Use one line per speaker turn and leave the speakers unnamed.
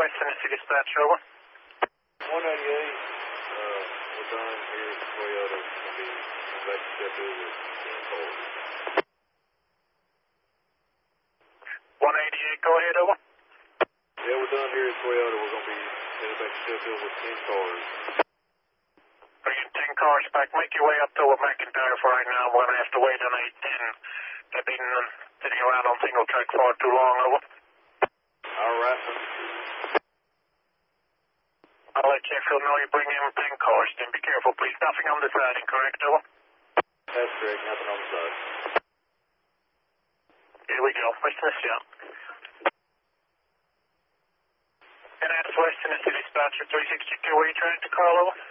West Tennessee Dispatch, over.
198, we're done here at Toyota. We'll be back to Sheffield with 10 cars.
188, go ahead, over.
Yeah, we're done here at Toyota. We're going to be headed back to Sheffield with 10 cars.
Bringing 10 cars back. Make your way up to McIntyre for right now. We're going to have to wait on 810. They've been sitting around on single track far too long, over.
All right.
I'll let Sheffield know you bring in 10 cars. Then be careful, please. Nothing on the siding, correct, over?
That's correct. Nothing on the side.
Here we go. West Tennessee out. And that's West Tennessee Dispatcher 362. Where are you trying to call, over?